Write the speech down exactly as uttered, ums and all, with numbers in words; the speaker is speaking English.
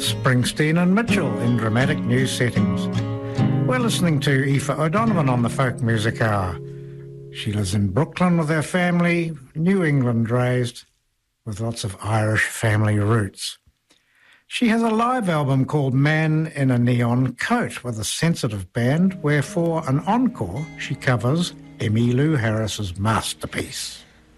Springsteen and Mitchell in dramatic new settings. We're listening to Aoife O'Donovan on the Folk Music Hour. She lives in Brooklyn with her family, New England raised, with lots of Irish family roots. She has a live album called Man in a Neon Coat with a sensitive band, where for an encore she covers Emmylou Harris's masterpiece.